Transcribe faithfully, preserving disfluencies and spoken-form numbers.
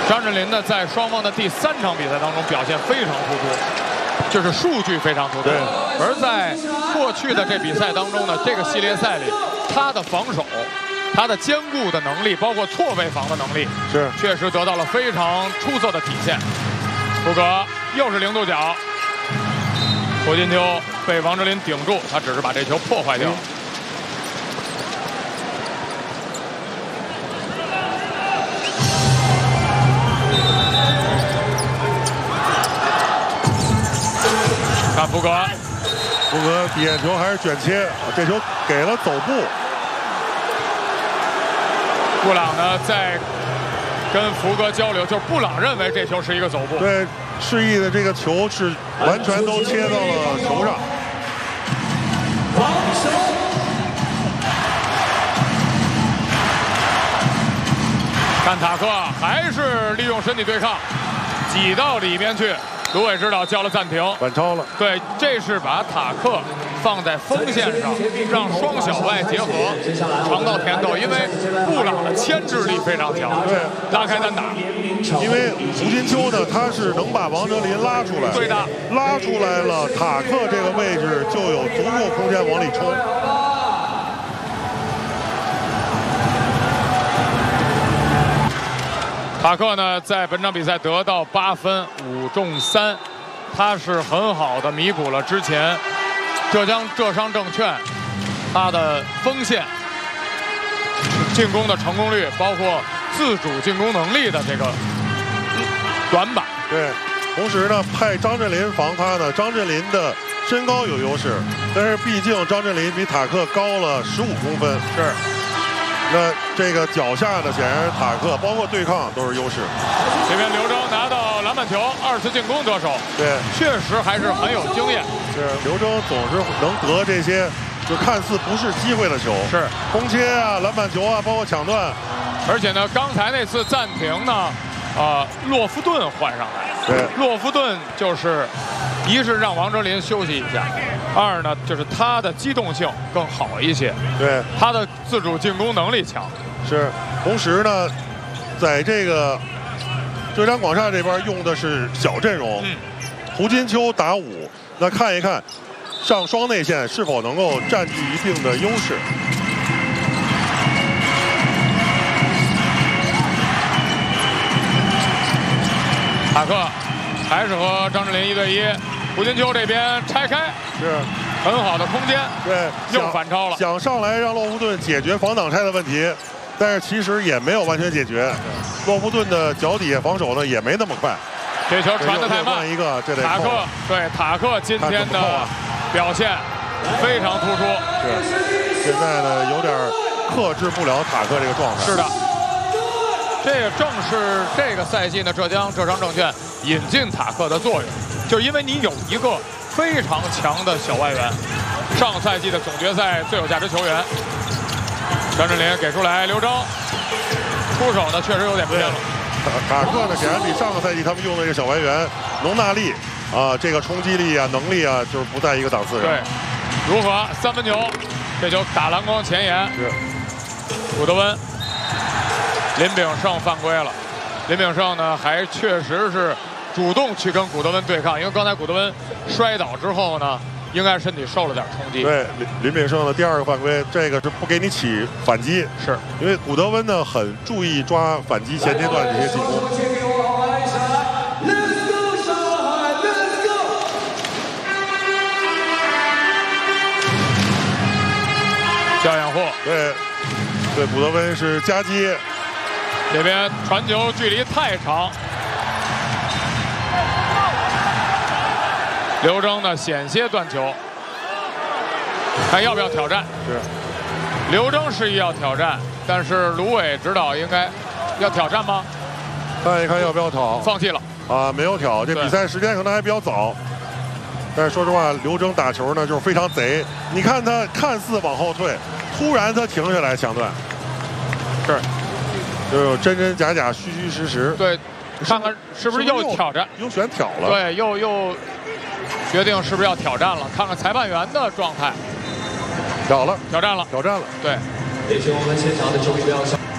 张镇麟呢，在双方的第三场比赛当中表现非常突出，就是数据非常突出。而在过去的这比赛当中呢，这个系列赛里，他的防守、他的坚固的能力，包括错位防的能力， 是确实得到了非常出色的体现。胡格又是零度角，胡金秋被王哲林顶住，他只是把这球破坏掉。嗯看福格， 福格底线球还是卷切，这球给了走步。 布朗呢在跟福格交流，就是布朗认为这球是一个走步。 对，示意的这个球是完全都切到了球上。 看塔克还是利用身体对抗，挤到里面去。卢伟指导叫了暂停， 反超了。对， 这是把塔克放在锋线上，让双小外结合，尝到甜头。因为布朗的牵制力非常强， 对， 拉开单打。 因为胡金秋呢，他是能把王哲林拉出来， 对的， 拉出来了，塔克这个位置就有足够空间往里冲。 塔克呢，在本场比赛得到八分，五中三，他是很好的弥补了之前浙江浙商证券他的锋线进攻的成功率，包括自主进攻能力的这个短板。 对，同时呢，派张镇麟防他呢，张镇麟的身高有优势，但是毕竟张镇麟比塔克高了十五公分。 是。 那这个脚下的显然塔克包括对抗都是优势。 这边刘铮拿到篮板球，二次进攻得手。 对， 确实还是很有经验。 是刘铮总是能得这些就看似不是机会的球， 是空切啊、篮板球啊，包括抢断。 而且呢，刚才那次暂停呢，啊、呃，洛夫顿换上来。 对， 洛夫顿就是一是让王哲林休息一下。二呢，就是他的机动性更好一些， 对， 他的自主进攻能力强。 是，同时呢，在这个浙江广厦这边用的是小阵容，嗯、胡金秋打五，那看一看上双内线是否能够占据一定的优势。 塔克还是和张镇麟一对一。胡金秋这边拆开， 是很好的空间， 对， 又反超了， 想上来让洛夫顿解决防挡拆的问题，但是其实也没有完全解决。洛夫顿的脚底下防守呢也没那么快， 这球传得太慢。 一个，这得塔克对塔克今天的表现非常突出， 是现在呢有点克制不了塔克这个状态。 是的，这也正是这个赛季呢浙江浙商证券引进塔克的作用。就是因为你有一个非常强的小外援，上赛季的总决赛最有价值球员，张镇麟给出来，刘铮出手呢确实有点偏了。 塔克呢显然比上个赛季他们用的这个小外援农纳利啊，这个冲击力啊、能力啊，就是不在一个档次上。 对，如何三分球？这球打篮筐前沿， 是古德温，林炳胜犯规了。林炳胜呢还确实是主动去跟古德温对抗，因为刚才古德温摔倒之后呢，应该身体受了点冲击。 对，林林炳胜的第二个犯规，这个是不给你起反击， 是因为古德温呢很注意抓反击前阶段这些进攻。 焦养护， 对，对，古德温是夹击， 这边传球距离太长。刘铮呢险些断球，看要不要挑战？ 是， 刘铮示意要挑战，但是卢伟指导应该要挑战吗？ 看一看要不要挑？ 放弃了啊，没有挑。这比赛时间可能还比较早，但是说实话，刘铮打球呢就是非常贼。你看他看似往后退，突然他停下来抢断， 是， 就真真假假、虚虚实实。 对，看看是不是又挑战？ 又选挑了。 对，又又。决定是不是要挑战了？看看裁判员的状态。 挑了， 挑战了， 挑战了。 对。 也请我们现场的球迷不要笑。